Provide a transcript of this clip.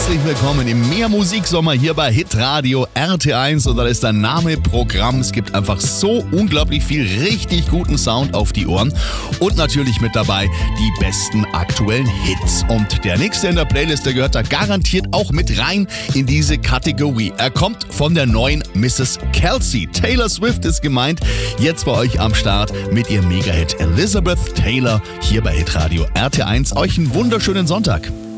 herzlich willkommen im Mehr-Musik-Sommer hier bei Hitradio RT1 und da ist der Name Programm. Es gibt einfach so unglaublich viel richtig guten Sound auf die Ohren und natürlich mit dabei die besten aktuellen Hits. Und der nächste in der Playlist, der gehört da garantiert auch mit rein in diese Kategorie. Er kommt von der neuen Mrs. Kelsey. Taylor Swift ist gemeint, jetzt bei euch am Start mit ihrem Mega-Hit Elizabeth Taylor hier bei Hitradio RT1. Euch einen wunderschönen Sonntag.